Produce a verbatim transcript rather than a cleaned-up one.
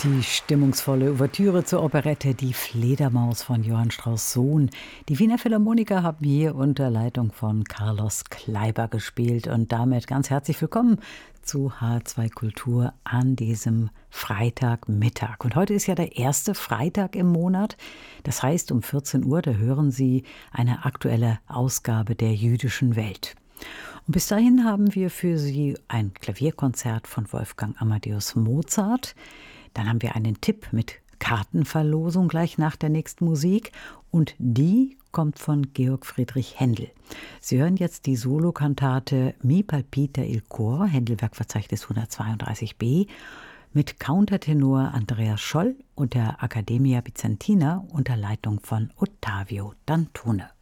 Die stimmungsvolle Ouvertüre zur Operette Die Fledermaus von Johann Strauss Sohn. Die Wiener Philharmoniker haben hier unter Leitung von Carlos Kleiber gespielt. Und damit ganz herzlich willkommen zu H zwei Kultur an diesem Freitagmittag. Und heute ist ja der erste Freitag im Monat. Das heißt, um vierzehn Uhr, da hören Sie eine aktuelle Ausgabe der Jüdischen Welt. Und bis dahin haben wir für Sie ein Klavierkonzert von Wolfgang Amadeus Mozart. Dann haben wir einen Tipp mit Kartenverlosung gleich nach der nächsten Musik. Und die kommt von Georg Friedrich Händel. Sie hören jetzt die Solokantate Mi palpita il cor, Händel-Werkverzeichnis hundertzweiunddreißig b, mit Countertenor Andreas Scholl und der Accademia Bizantina unter Leitung von Ottavio Dantone.